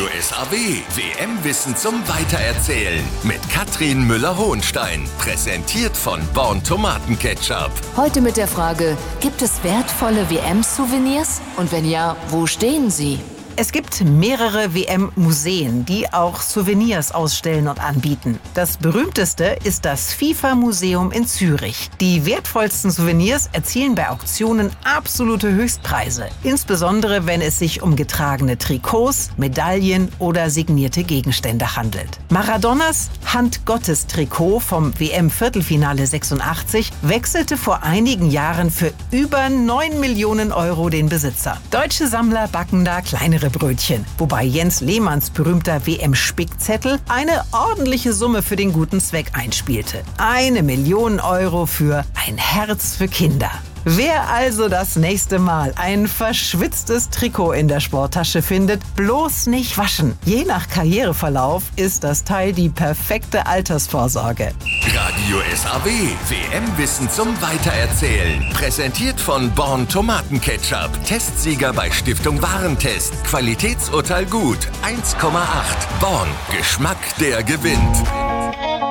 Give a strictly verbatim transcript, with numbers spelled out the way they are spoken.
Radio S A W, W M-Wissen zum Weitererzählen mit Katrin Müller-Hohenstein. Präsentiert von Born Tomatenketchup. Heute mit der Frage, gibt es wertvolle W M-Souvenirs? Und wenn ja, wo stehen sie? Es gibt mehrere W M-Museen, die auch Souvenirs ausstellen und anbieten. Das berühmteste ist das FIFA-Museum in Zürich. Die wertvollsten Souvenirs erzielen bei Auktionen absolute Höchstpreise. Insbesondere, wenn es sich um getragene Trikots, Medaillen oder signierte Gegenstände handelt. Maradonas Hand-Gottes-Trikot vom W M-Viertelfinale sechsundachtzig wechselte vor einigen Jahren für über neun Millionen Euro den Besitzer. Deutsche Sammler backen da kleinere Brötchen, wobei Jens Lehmanns berühmter W M-Spickzettel eine ordentliche Summe für den guten Zweck einspielte. Eine Million Euro für ein Herz für Kinder. Wer also das nächste Mal ein verschwitztes Trikot in der Sporttasche findet, bloß nicht waschen. Je nach Karriereverlauf ist das Teil die perfekte Altersvorsorge. Radio S A W, W M-Wissen zum Weitererzählen. Präsentiert von Born Tomatenketchup. Testsieger bei Stiftung Warentest. Qualitätsurteil gut. eins Komma acht. Born. Geschmack, der gewinnt.